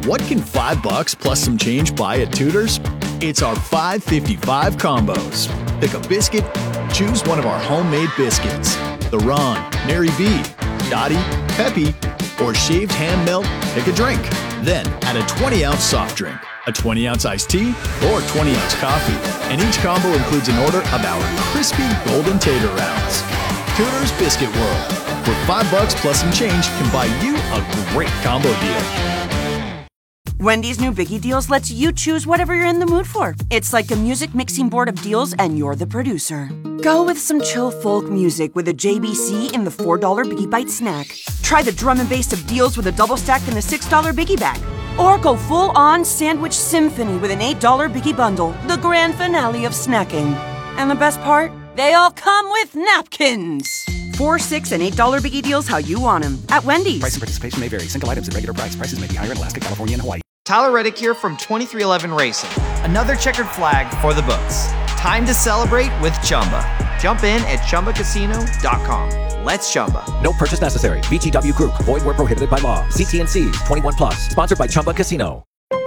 What can $5 plus some change buy at Tudor's? It's our $5.55 combos. Pick a biscuit, choose one of our homemade biscuits. The Ron, Mary B, Dottie, Peppy, or shaved ham melt, pick a drink. Then add a 20-ounce soft drink, a 20-ounce iced tea, or 20-ounce coffee. And each combo includes an order of our crispy golden tater rounds. Tudor's Biscuit World, where $5 plus some change can buy you a great combo deal. Wendy's new Biggie Deals lets you choose whatever you're in the mood for. It's like a music mixing board of deals, and you're the producer. Go with some chill folk music with a JBC in the $4 Biggie Bite snack. Try the drum and bass of deals with a double stack in the $6 Biggie Bag. Or go full-on sandwich symphony with an $8 Biggie Bundle, the grand finale of snacking. And the best part? They all come with napkins. $4, $6, and $8 Biggie Deals how you want them at Wendy's. Price and participation may vary. Single items at regular price. Prices may be higher in Alaska, California, and Hawaii. Tyler Reddick here from 2311 Racing. Another checkered flag for the books. Time to celebrate with Chumba. Jump in at ChumbaCasino.com. Let's Chumba. No purchase necessary. VGW Group. Void where prohibited by law. CT&Cs. 21 plus. Sponsored by Chumba Casino.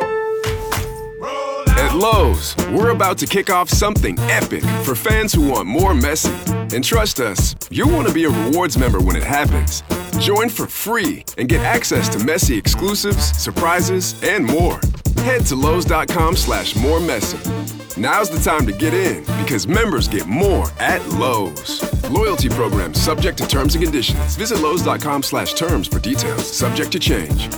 At Lowe's, we're about to kick off something epic for fans who want more Messi. And trust us, you'll want to be a rewards member when it happens. Join for free and get access to Messi exclusives, surprises, and more. Head to Lowe's.com/moremessy. Now's the time to get in because members get more at Lowe's. Loyalty program subject to terms and conditions. Visit Lowe's.com/terms for details. Subject to change.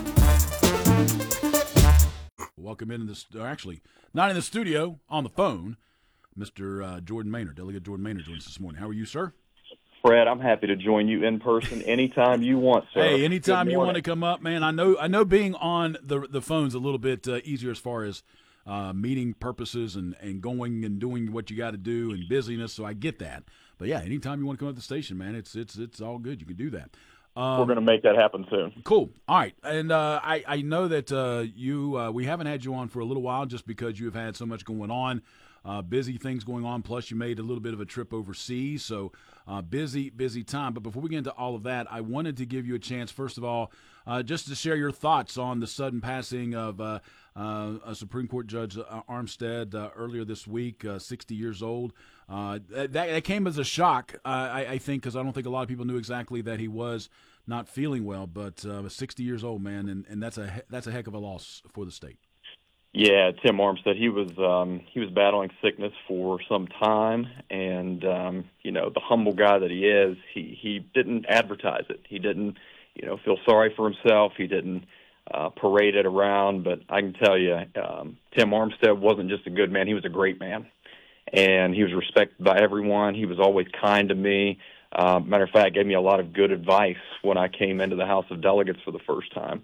Welcome into this, actually, not in the studio, on the phone, Mr. Jordan Maynard. Delegate Jordan Maynard joins us this morning. How are you, sir? Fred, I'm happy to join you in person anytime you want, sir. Hey, anytime you want to come up, man. I know being on the phone's a little bit easier as far as meeting purposes and going and doing what you got to do and busyness, so I get that. But, yeah, anytime you want to come up to the station, man, it's all good. You can do that. We're going to make that happen soon. Cool. All right. And I know that we haven't had you on for a little while just because you have had so much going on, busy things going on, plus you made a little bit of a trip overseas. So busy time. But before we get into all of that, I wanted to give you a chance, first of all, just to share your thoughts on the sudden passing of a Supreme Court Judge Armstead earlier this week, 60 years old. That came as a shock, I think, because I don't think a lot of people knew exactly that he was not feeling well. But 60 years old, man, and that's a heck of a loss for the state. Yeah, Tim Armstead, he was battling sickness for some time, and the humble guy that he is, he didn't advertise it. He didn't feel sorry for himself. He didn't parade it around. But I can tell you, Tim Armstead wasn't just a good man; he was a great man. And he was respected by everyone. He was always kind to me. Matter of fact, gave me a lot of good advice when I came into the House of Delegates for the first time.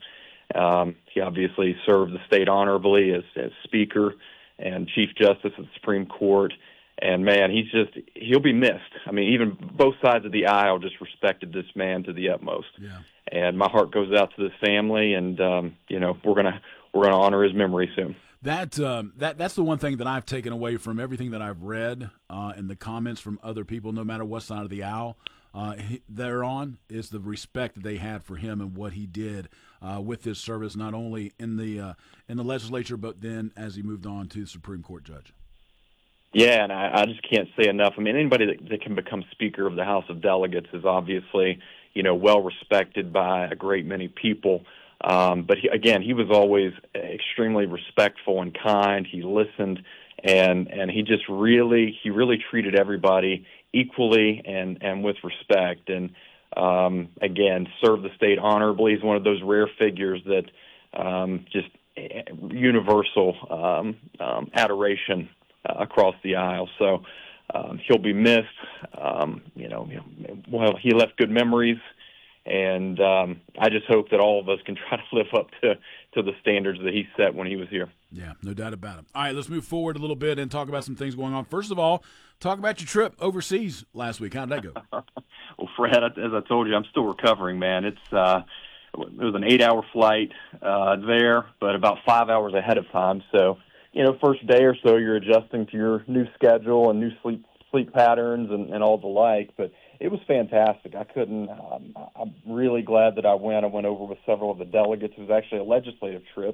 He obviously served the state honorably as Speaker and Chief Justice of the Supreme Court. And, man, he'll be missed. I mean, even both sides of the aisle just respected this man to the utmost. Yeah. And my heart goes out to this family, and, we're gonna honor his memory soon. That's the one thing that I've taken away from everything that I've read and the comments from other people, no matter what side of the aisle they're on, is the respect that they had for him and what he did with his service, not only in the legislature, but then as he moved on to the Supreme Court judge. Yeah, and I just can't say enough. I mean, anybody that can become Speaker of the House of Delegates is obviously, well respected by a great many people. But he was always extremely respectful and kind. He listened, and he just really treated everybody equally and with respect. And again, served the state honorably. He's one of those rare figures that just universal adoration across the aisle. So he'll be missed. He left good memories. And I just hope that all of us can try to live up to the standards that he set when he was here. Yeah, no doubt about it. All right, let's move forward a little bit and talk about some things going on. First of all, talk about your trip overseas last week. How did that go? Well, Fred, as I told you, I'm still recovering, man. It was an 8-hour flight there, but about 5 hours ahead of time. So, first day or so, you're adjusting to your new schedule and new sleep patterns and all the like, but it was fantastic. I'm really glad that I went. I went over with several of the delegates. It was actually a legislative trip,